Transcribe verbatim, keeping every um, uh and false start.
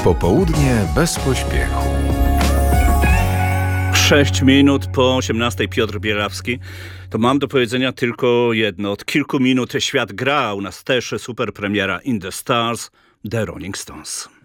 Popołudnie bez pośpiechu. Sześć minut po osiemnastej. Piotr Bielawski. To mam do powiedzenia tylko jedno. Od kilku minut świat gra. U nas też super premiera In the Stars, The Rolling Stones.